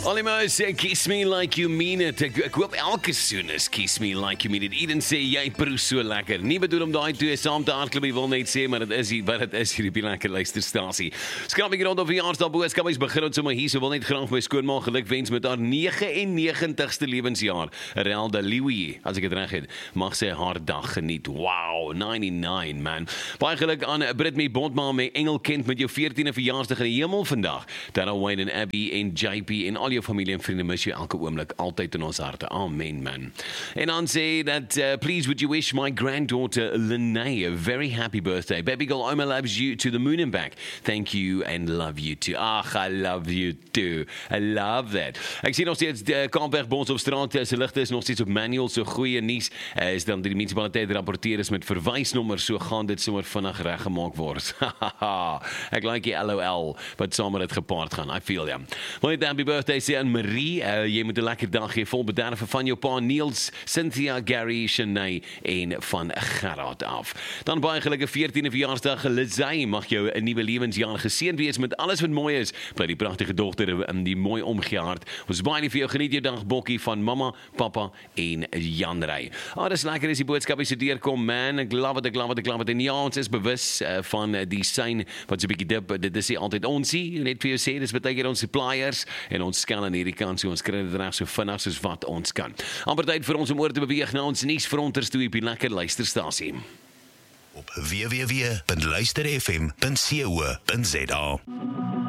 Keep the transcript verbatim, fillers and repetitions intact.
Olimos, kiss me like you mean it. Ek, ek hoop elke soen is kiss me like you mean it. Eden sê jy proe so lekker. Nie bedoel om daai twee saam te hardloop, ek wil net sê, maar dit is hier, wat dit is hierdie lekker luisterstasie. Skrap ek rond op verjaarsdag boodskapies begin ons sommer hier, so wil net graag my skoonma geluk wens met haar nege en negentigste lewensjaar. Relda Louis, as ek dit reg het, mag sy haar dag geniet. Wow, ninety-nine man. Baie geluk aan Britney Bondma, my engelkind met jou veertiende verjaarsdag in die hemel vandag. Tara Wayne en Abby en J P en al jou familie en vriende mis jou elke oomblik altyd in ons harte. Amen man. En dan sê that uh, please would you wish my granddaughter Lene a very happy birthday. Baby girl Oma loves you to the moon and back. Thank you and love you too. Ach, I love you too. I love that. Ek sien nog steeds uh, Kaapberg Bons op straat, se ligte is nog steeds op manual, so goeie nuus uh, is dan die munisipaliteit rapporteer is met verwysnommers, so gaan dit sommer vinnig reggemaak word. Ek like die L O L wat saam met dit gepaard gaan. I feel ya. Mooi happy birthday sê aan Marie. Uh, jy moet 'n lekker dag hê vol bederwe van jou pa Niels, Cynthia, Gary, Shanae en van Gerard af. Dan baie gelukkige veertiende verjaarsdag Lizay, mag jou 'n nuwe lewensjaar geseënd wees met alles wat mooi is. By die pragtige dogter in die mooi omgee hart. Ons baie lief vir jou, geniet jou dag bokkie van mamma, pappa en Janrey. Ah, dis lekker as die boodskappe se deurkom man. Ek love it, ek love it, ek love it. En ja, ons is bewus uh, van uh, die sein wat so 'n bietjie dip. Dit is nie altyd onsie, net vir jou sê, dis baie keer ons suppliers en ons skel aan hierdie kant, so ons kry dit reg so vinnig soos wat ons kan. Amper tyd vir ons om oor te beweeg na ons nuusfronters toe op die lekker luisterstasie. Op w w w punt luister f m punt co punt za.